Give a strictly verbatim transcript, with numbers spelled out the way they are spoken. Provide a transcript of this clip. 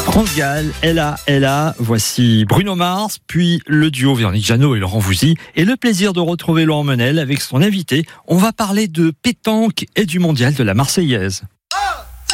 France Gall, elle a, elle a. Voici Bruno Mars, puis le duo Véronique Jeannot et Laurent Voulzy. Et le plaisir de retrouver Laurent Menel avec son invité. On va parler de pétanque et du mondial de la Marseillaise.